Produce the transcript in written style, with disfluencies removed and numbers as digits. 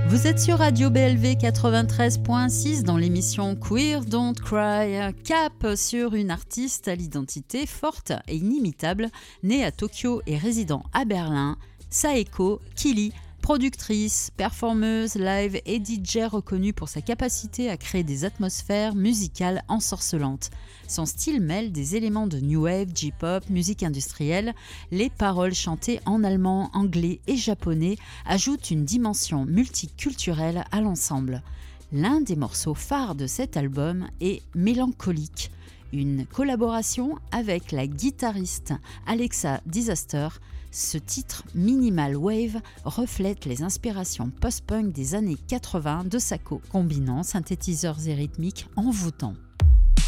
Vous êtes sur Radio BLV 93.6 dans l'émission Queer Don't Cry, cap sur une artiste à l'identité forte et inimitable, née à Tokyo et résidant à Berlin, Saeko Kili, productrice, performeuse, live et DJ reconnue pour sa capacité à créer des atmosphères musicales ensorcelantes. Son style mêle des éléments de new wave, J-pop, musique industrielle. Les paroles chantées en allemand, anglais et japonais ajoutent une dimension multiculturelle à l'ensemble. L'un des morceaux phares de cet album est Mélancolique, une collaboration avec la guitariste Alexa Disaster. Ce titre Minimal Wave reflète les inspirations post-punk des années 80 de Sako, combinant synthétiseurs et rythmiques envoûtants.